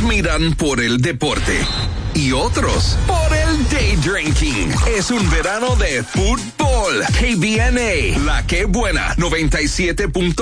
miran por el deporte y otros por el day drinking. Es un verano de fútbol. KBNA, la que buena, 97.